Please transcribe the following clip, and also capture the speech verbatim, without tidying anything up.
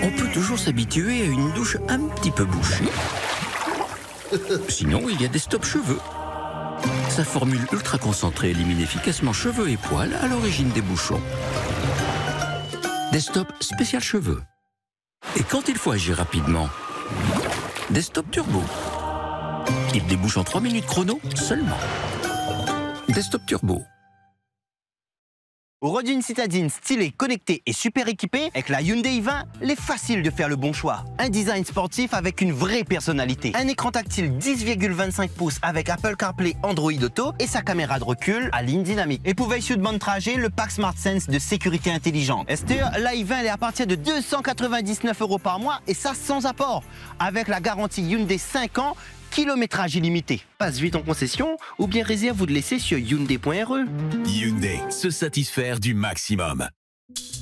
on peut toujours s'habituer à une douche un petit peu bouchée. Sinon, il y a Desktop cheveux. Sa formule ultra concentrée élimine efficacement cheveux et poils à l'origine des bouchons. Desktop spécial cheveux. Et quand il faut agir rapidement, Desktop Turbo. Il débouche en trois minutes chrono seulement. Desktop Turbo. Rodin citadine stylée, connectée et super équipée, avec la Hyundai i vingt, il est facile de faire le bon choix. Un design sportif avec une vraie personnalité. Un écran tactile dix virgule vingt-cinq pouces avec Apple CarPlay, Android Auto et sa caméra de recul à ligne dynamique. Et pour veiller sur de bande trajet, le pack SmartSense de sécurité intelligente. Esther, la i vingt elle est à partir de deux cent quatre-vingt-dix-neuf euros par mois et ça sans apport. Avec la garantie Hyundai cinq ans, kilométrage illimité. Passe vite en concession ou bien réserve vous de laisser sur hyundai point r e. Hyundai, se satisfaire du maximum.